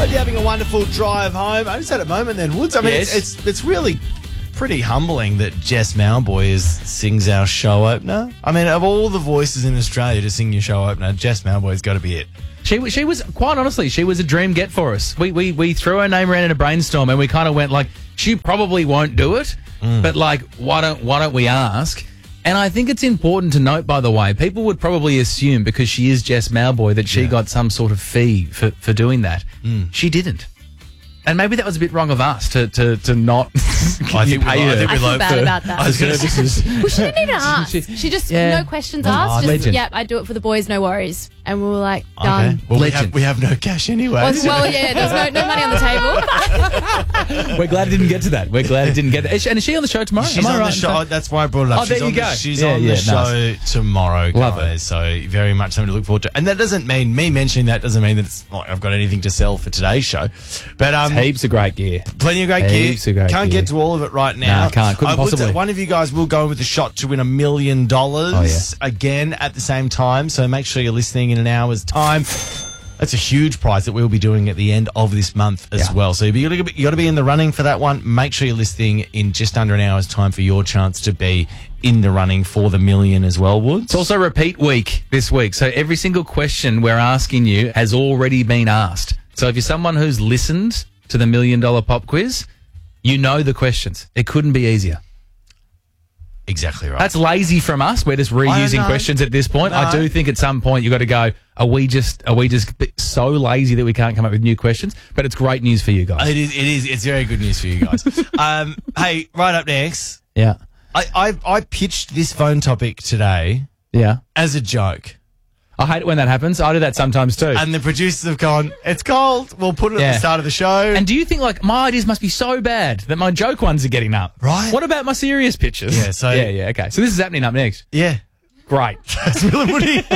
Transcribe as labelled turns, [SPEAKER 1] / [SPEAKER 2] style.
[SPEAKER 1] Hope you're having a wonderful drive home. I just had a moment then, Woods. I mean,
[SPEAKER 2] Yes.
[SPEAKER 1] it's really pretty humbling that Jess Mauboy sings our show opener. I mean, of all the voices in Australia to sing your show opener, Jess Mauboy's got to be it.
[SPEAKER 2] She was, quite honestly, she was a dream get for us. We threw her name around in a brainstorm and we kind of went like, she probably won't do it, but like, why don't we ask? And I think it's important to note, by the way, people would probably assume because she is Jess Mauboy that she got some sort of fee for doing that. She didn't. And maybe that was a bit wrong of us to not
[SPEAKER 1] I think
[SPEAKER 2] pay her.
[SPEAKER 3] I feel bad about that.
[SPEAKER 1] I was going to
[SPEAKER 3] Well, she didn't even ask. She just, no questions asked. Just,
[SPEAKER 2] legend.
[SPEAKER 3] yep, I do it for the boys, no worries. And we were like, done.
[SPEAKER 1] Well,
[SPEAKER 2] Legend.
[SPEAKER 1] we have no cash anyway.
[SPEAKER 3] Well, yeah, there's no money on the table.
[SPEAKER 2] We're glad it didn't get to that. We're glad it didn't get that. And is she on the show tomorrow?
[SPEAKER 1] She's on the show. That's why I brought it up.
[SPEAKER 2] Oh, there you go.
[SPEAKER 1] She's
[SPEAKER 2] Yeah,
[SPEAKER 1] on the
[SPEAKER 2] yeah,
[SPEAKER 1] show tomorrow,
[SPEAKER 2] Love
[SPEAKER 1] guys.
[SPEAKER 2] it.
[SPEAKER 1] So very much something to look forward to. And that doesn't mean, me mentioning that doesn't mean that it's like I've got anything to sell for today's show. But
[SPEAKER 2] Heaps of great gear.
[SPEAKER 1] plenty of great
[SPEAKER 2] Heaps
[SPEAKER 1] gear.
[SPEAKER 2] of great
[SPEAKER 1] Can't
[SPEAKER 2] gear.
[SPEAKER 1] get to all of it right now.
[SPEAKER 2] No, can't. Couldn't possibly.
[SPEAKER 1] One of you guys will go in with a shot to win $1 million again at the same time. So make sure you're listening in an hour's time. That's a huge prize that we'll be doing at the end of this month as well. So you got to be in the running for that one. Make sure you're listening in just under an hour's time for your chance to be in the running for the $1 million as well, Woods.
[SPEAKER 2] It's also repeat week this week. So every single question we're asking you has already been asked. So if you're someone who's listened to the $1 million pop quiz, you know the questions. It couldn't be easier.
[SPEAKER 1] Exactly right.
[SPEAKER 2] That's lazy from us. We're just reusing
[SPEAKER 1] know.
[SPEAKER 2] questions at this point.
[SPEAKER 1] No.
[SPEAKER 2] I do think at some point you've got to go, are we just so lazy that we can't come up with new questions? But it's great news for you guys.
[SPEAKER 1] It is. It's very good news for you guys. Hey, right up next,
[SPEAKER 2] Yeah.
[SPEAKER 1] I pitched this phone topic today
[SPEAKER 2] Yeah.
[SPEAKER 1] as a joke.
[SPEAKER 2] I hate it when that happens. I do that sometimes too.
[SPEAKER 1] And the producers have gone, it's cold. We'll put it at the start of the show.
[SPEAKER 2] And do you think, like, my ideas must be so bad that my joke ones are getting up?
[SPEAKER 1] Right.
[SPEAKER 2] What about my serious pitches?
[SPEAKER 1] Yeah, so-
[SPEAKER 2] Yeah, okay. So this is happening up next.
[SPEAKER 1] yeah.
[SPEAKER 2] Great.
[SPEAKER 1] That's Will and Woody.